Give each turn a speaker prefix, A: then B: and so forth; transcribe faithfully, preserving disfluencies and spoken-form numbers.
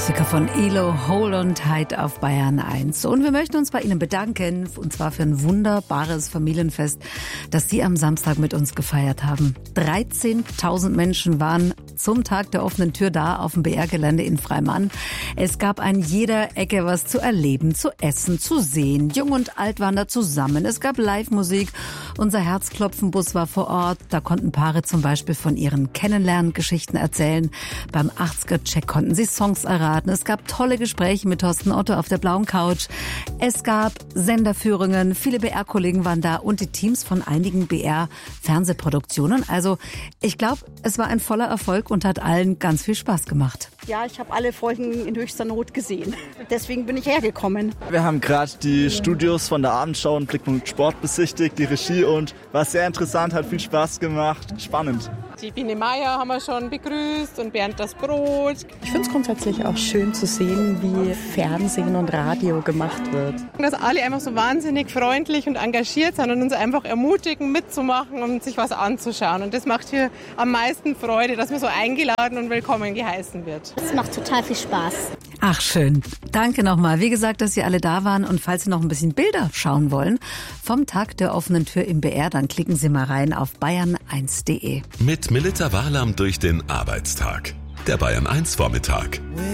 A: Klassiker von Elo, Hold on Tight auf Bayern eins. Und wir möchten uns bei Ihnen bedanken, und zwar für ein wunderbares Familienfest, das Sie am Samstag mit uns gefeiert haben. dreizehntausend Menschen waren zum Tag der offenen Tür da auf dem B R-Gelände in Freimann. Es gab an jeder Ecke was zu erleben, zu essen, zu sehen. Jung und alt waren da zusammen. Es gab Live-Musik. Unser Herzklopfenbus war vor Ort. Da konnten Paare zum Beispiel von ihren Kennenlerngeschichten erzählen. Beim achtziger-Check konnten sie Songs erraten. Es gab tolle Gespräche mit Thorsten Otto auf der blauen Couch. Es gab Senderführungen. Viele B R-Kollegen waren da und die Teams von einigen B R-Fernsehproduktionen. Also ich glaube, es war ein voller Erfolg und hat allen ganz viel Spaß gemacht.
B: Ja, ich habe alle Folgen in höchster Not gesehen. Deswegen bin ich hergekommen.
C: Wir haben gerade die Studios von der Abendschau und Blickpunkt Sport besichtigt, die Regie, und war sehr interessant, hat viel Spaß gemacht, spannend.
D: Die Biene Meier haben wir schon begrüßt und Bernd das Brot.
E: Ich finde es grundsätzlich auch schön zu sehen, wie Fernsehen und Radio gemacht wird.
D: Dass alle einfach so wahnsinnig freundlich und engagiert sind und uns einfach ermutigen, mitzumachen und sich was anzuschauen. Und das macht hier am meisten Freude, dass man so eingeladen und willkommen geheißen wird.
F: Es macht total viel Spaß.
A: Ach schön. Danke nochmal. Wie gesagt, dass Sie alle da waren, und falls Sie noch ein bisschen Bilder schauen wollen vom Tag der offenen Tür im B R, dann klicken Sie mal rein auf bayern eins punkt de.
G: Mit Melita Wahlam durch den Arbeitstag. Der Bayern eins Vormittag.